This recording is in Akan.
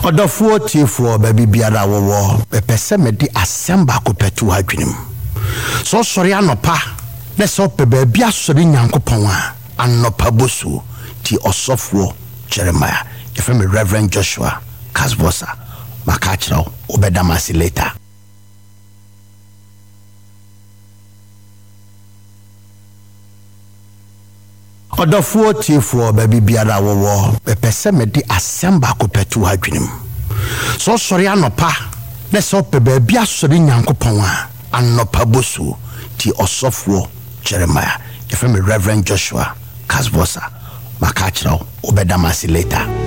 Odofuo tiefo baby biara wo pese me di asemba ko petu adwenem. So sori anopa na so pe ba bia sori nyankopon a anopa bosu ti osofo Jeremiah. If me Reverend Joshua Kasbosa makachira obedamasi later. Odofuo tiefo baby biara wo pese me di asemba ko petu adwenem. So sori anopa na so pe ba bia sori nyankopon a anopa bosu ti osofo Jeremiah. If me Reverend Joshua Kasbosa makachira obedamasi later.